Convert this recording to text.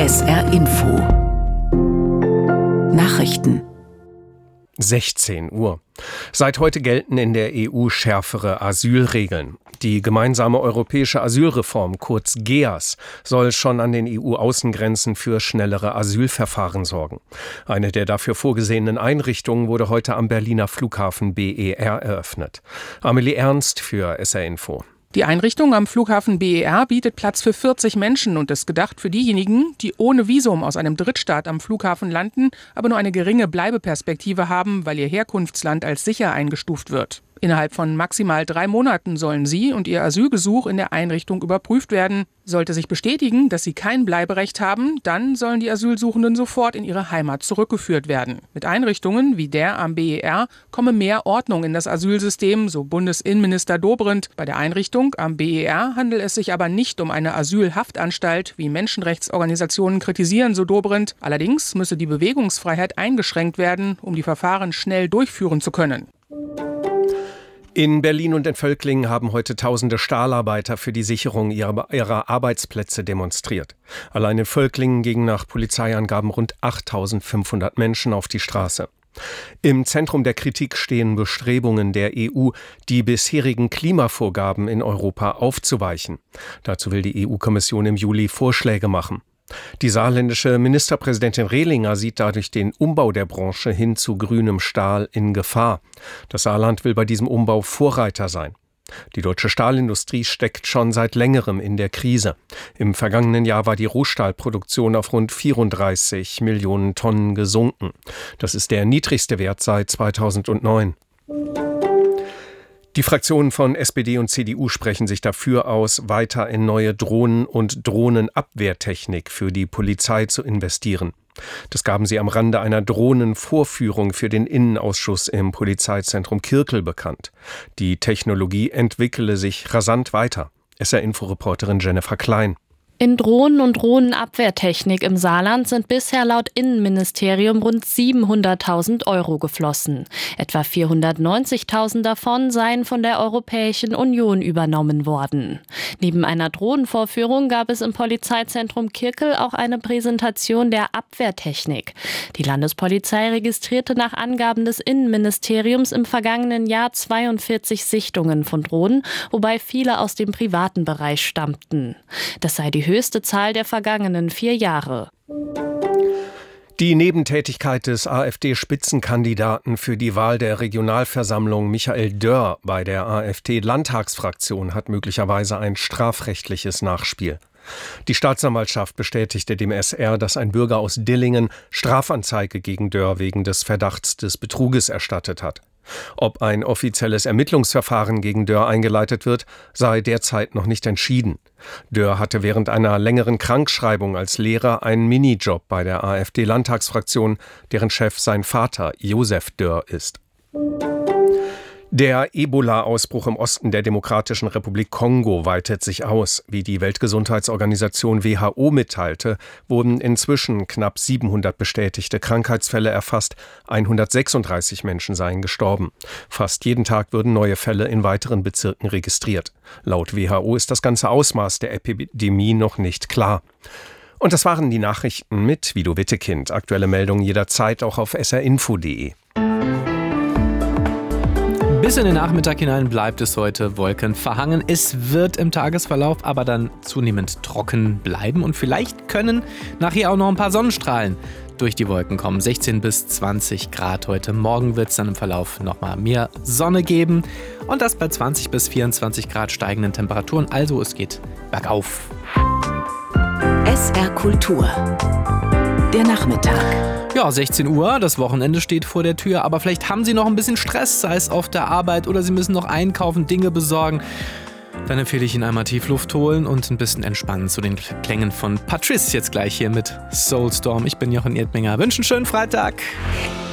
SR Info Nachrichten 16 Uhr. Seit heute gelten in der EU schärfere Asylregeln. Die gemeinsame europäische Asylreform, kurz GEAS, soll schon an den EU-Außengrenzen für schnellere Asylverfahren sorgen. Eine der dafür vorgesehenen Einrichtungen wurde heute am Berliner Flughafen BER eröffnet. Amelie Ernst für SR Info. Die Einrichtung am Flughafen BER bietet Platz für 40 Menschen und ist gedacht für diejenigen, die ohne Visum aus einem Drittstaat am Flughafen landen, aber nur eine geringe Bleibeperspektive haben, weil ihr Herkunftsland als sicher eingestuft wird. Innerhalb von maximal 3 Monaten sollen sie und ihr Asylgesuch in der Einrichtung überprüft werden. Sollte sich bestätigen, dass sie kein Bleiberecht haben, dann sollen die Asylsuchenden sofort in ihre Heimat zurückgeführt werden. Mit Einrichtungen wie der am BER komme mehr Ordnung in das Asylsystem, so Bundesinnenminister Dobrindt. Bei der Einrichtung am BER handelt es sich aber nicht um eine Asylhaftanstalt, wie Menschenrechtsorganisationen kritisieren, so Dobrindt. Allerdings müsse die Bewegungsfreiheit eingeschränkt werden, um die Verfahren schnell durchführen zu können. In Berlin und in Völklingen haben heute tausende Stahlarbeiter für die Sicherung ihrer Arbeitsplätze demonstriert. Allein in Völklingen gingen nach Polizeiangaben rund 8.500 Menschen auf die Straße. Im Zentrum der Kritik stehen Bestrebungen der EU, die bisherigen Klimavorgaben in Europa aufzuweichen. Dazu will die EU-Kommission im Juli Vorschläge machen. Die saarländische Ministerpräsidentin Rehlinger sieht dadurch den Umbau der Branche hin zu grünem Stahl in Gefahr. Das Saarland will bei diesem Umbau Vorreiter sein. Die deutsche Stahlindustrie steckt schon seit längerem in der Krise. Im vergangenen Jahr war die Rohstahlproduktion auf rund 34 Millionen Tonnen gesunken. Das ist der niedrigste Wert seit 2009. Die Fraktionen von SPD und CDU sprechen sich dafür aus, weiter in neue Drohnen und Drohnenabwehrtechnik für die Polizei zu investieren. Das gaben sie am Rande einer Drohnenvorführung für den Innenausschuss im Polizeizentrum Kirkel bekannt. Die Technologie entwickele sich rasant weiter. SR-Info-Reporterin Jennifer Klein. In Drohnen und Drohnenabwehrtechnik im Saarland sind bisher laut Innenministerium rund 700.000 € geflossen. Etwa 490.000 davon seien von der Europäischen Union übernommen worden. Neben einer Drohnenvorführung gab es im Polizeizentrum Kirkel auch eine Präsentation der Abwehrtechnik. Die Landespolizei registrierte nach Angaben des Innenministeriums im vergangenen Jahr 42 Sichtungen von Drohnen, wobei viele aus dem privaten Bereich stammten. Das sei die höchste Zahl der vergangenen 4 Jahre. Die Nebentätigkeit des AfD-Spitzenkandidaten für die Wahl der Regionalversammlung Michael Dörr bei der AfD-Landtagsfraktion hat möglicherweise ein strafrechtliches Nachspiel. Die Staatsanwaltschaft bestätigte dem SR, dass ein Bürger aus Dillingen Strafanzeige gegen Dörr wegen des Verdachts des Betruges erstattet hat. Ob ein offizielles Ermittlungsverfahren gegen Dörr eingeleitet wird, sei derzeit noch nicht entschieden. Dörr hatte während einer längeren Krankschreibung als Lehrer einen Minijob bei der AfD-Landtagsfraktion, deren Chef sein Vater Josef Dörr ist. Der Ebola-Ausbruch im Osten der Demokratischen Republik Kongo weitet sich aus. Wie die Weltgesundheitsorganisation WHO mitteilte, wurden inzwischen knapp 700 bestätigte Krankheitsfälle erfasst. 136 Menschen seien gestorben. Fast jeden Tag würden neue Fälle in weiteren Bezirken registriert. Laut WHO ist das ganze Ausmaß der Epidemie noch nicht klar. Und das waren die Nachrichten mit Vido Wittekind. Aktuelle Meldungen jederzeit auch auf srinfo.de. Bis in den Nachmittag hinein bleibt es heute wolkenverhangen. Es wird im Tagesverlauf aber dann zunehmend trocken bleiben und vielleicht können nachher auch noch ein paar Sonnenstrahlen durch die Wolken kommen. 16 bis 20 Grad heute. Morgen wird es dann im Verlauf nochmal mehr Sonne geben und das bei 20 bis 24 Grad steigenden Temperaturen. Also es geht bergauf. SR Kultur. Der Nachmittag. Ja, 16 Uhr, das Wochenende steht vor der Tür, aber vielleicht haben Sie noch ein bisschen Stress, sei es auf der Arbeit oder Sie müssen noch einkaufen, Dinge besorgen. Dann empfehle ich Ihnen einmal tief Luft holen und ein bisschen entspannen zu den Klängen von Patrice jetzt gleich hier mit Soulstorm. Ich bin Jochen Erdminger. Wünsche einen schönen Freitag.